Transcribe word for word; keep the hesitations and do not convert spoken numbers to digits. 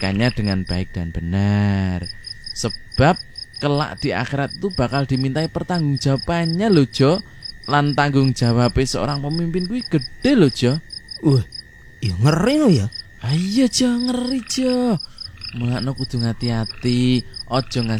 menyampaikannya dengan baik dan benar. Sebab kelak di akhirat itu bakal dimintai pertanggungjawabannya lho Jo. Lan tanggung jawab seorang pemimpin kuwi gede lho Jo. Wah, ya ngeri lo ya. Ayo Jo, ngeri Jo. Mulakno kudu hati-hati, ojo ngasih